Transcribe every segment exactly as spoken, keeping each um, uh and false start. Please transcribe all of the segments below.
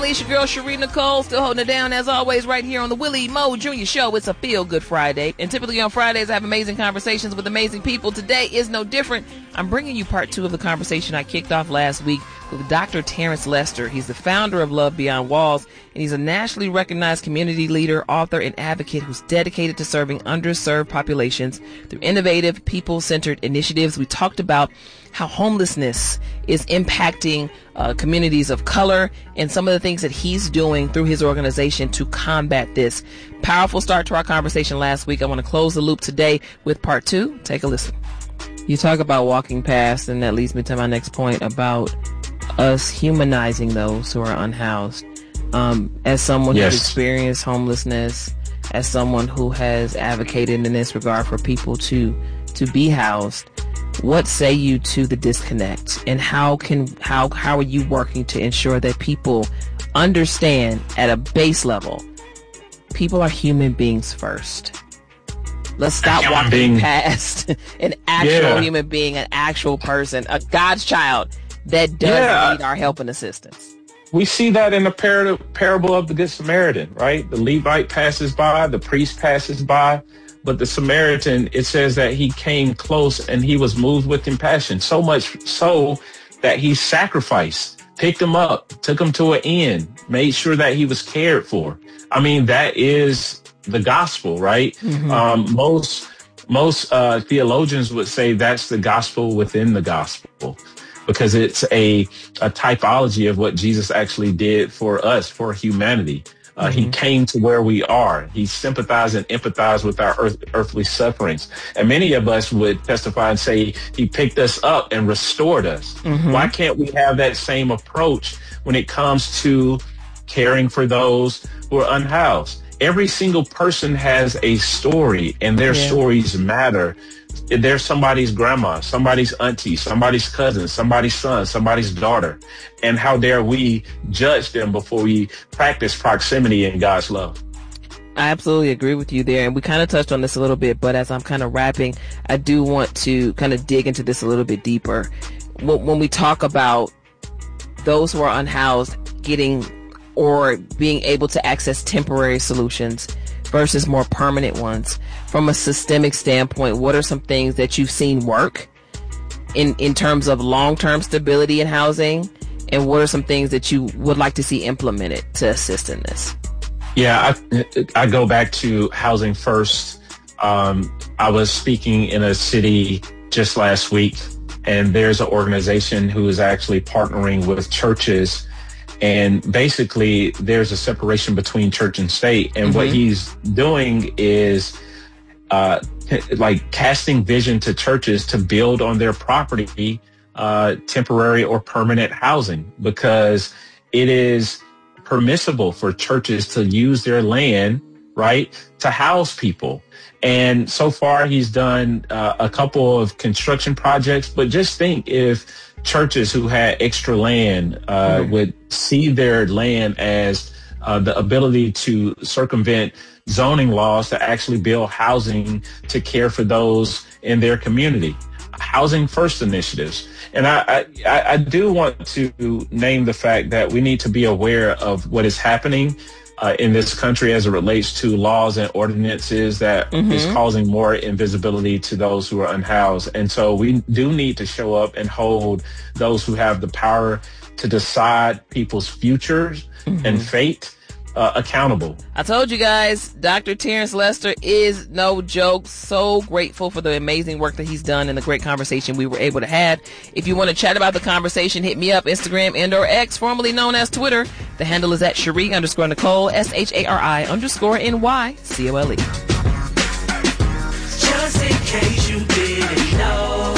family? It's your girl, Cherie Nicole, still holding it down as always right here on the Willie Mo Junior Show. It's a feel-good Friday. And typically on Fridays, I have amazing conversations with amazing people. Today is no different. I'm bringing you part two of the conversation I kicked off last week with Doctor Terrence Lester. He's the founder of Love Beyond Walls, and he's a nationally recognized community leader, author, and advocate who's dedicated to serving underserved populations through innovative, people-centered initiatives. We talked about how homelessness is impacting uh, communities of color and some of the things that he's doing through his organization to combat this. Powerful start to our conversation last week. I want to close the loop today with part two. Take a listen. You talk about walking past, and that leads me to my next point about us humanizing those who are unhoused. Um, as someone yes. who's experienced homelessness, as someone who has advocated in this regard for people to to be housed, what say you to the disconnect, and how can how how are you working to ensure that people understand at a base level, people are human beings first? Let's stop walking being. past an actual yeah. human being, an actual person, a God's child that does yeah. need our help and assistance. We see that in the par- parable of the Good Samaritan, right? The Levite passes by, the priest passes by, but the Samaritan, it says that he came close and he was moved with compassion, so much so that he sacrificed, picked him up, took him to an inn, made sure that he was cared for. I mean, that is the gospel, right? Mm-hmm. Um, most most uh, theologians would say that's the gospel within the gospel, because it's a, a typology of what Jesus actually did for us, for humanity. Uh, mm-hmm. He came to where we are. He sympathized and empathized with our earth, earthly sufferings. And many of us would testify and say he picked us up and restored us. Mm-hmm. Why can't we have that same approach when it comes to caring for those who are unhoused? Every single person has a story, and their yeah. stories matter. They're somebody's grandma, somebody's auntie, somebody's cousin, somebody's son, somebody's daughter. And how dare we judge them before we practice proximity in God's love? I absolutely agree with you there. And we kind of touched on this a little bit, but as I'm kind of wrapping, I do want to kind of dig into this a little bit deeper. When we talk about those who are unhoused getting or being able to access temporary solutions versus more permanent ones, from a systemic standpoint, what are some things that you've seen work in, in terms of long-term stability in housing? And what are some things that you would like to see implemented to assist in this? Yeah, I, I go back to Housing First. Um, I was speaking in a city just last week, and there's an organization who is actually partnering with churches. And basically, there's a separation between church and state. And mm-hmm. what he's doing is uh, t- like casting vision to churches to build on their property uh, temporary or permanent housing, because it is permissible for churches to use their land, right, to house people. And so far, he's done uh, a couple of construction projects. But just think if churches who had extra land uh, mm-hmm. would see their land as uh, the ability to circumvent zoning laws to actually build housing to care for those in their community. Housing First initiatives. And I, I, I do want to name the fact that we need to be aware of what is happening Uh, in this country as it relates to laws and ordinances that mm-hmm. is causing more invisibility to those who are unhoused. And so we do need to show up and hold those who have the power to decide people's futures mm-hmm. and fate uh, accountable. I told you guys, Doctor Terrence Lester is no joke. So grateful for the amazing work that he's done and the great conversation we were able to have. If you want to chat about the conversation, hit me up, Instagram and or X, formerly known as Twitter. The handle is at Cherie underscore Nicole, S H A R I underscore N Y C O L E. Just in case you didn't know,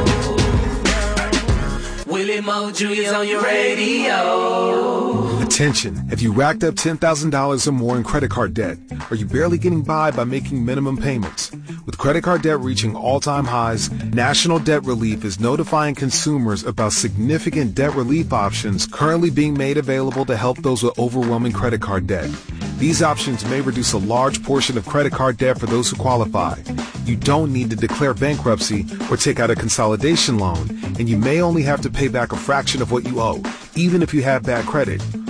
Willie Mo Junior's on your radio. Attention, have you racked up ten thousand dollars or more in credit card debt? Are you barely getting by by making minimum payments? With credit card debt reaching all-time highs, National Debt Relief is notifying consumers about significant debt relief options currently being made available to help those with overwhelming credit card debt. These options may reduce a large portion of credit card debt for those who qualify. You don't need to declare bankruptcy or take out a consolidation loan, and you may only have to pay back a fraction of what you owe, even if you have bad credit.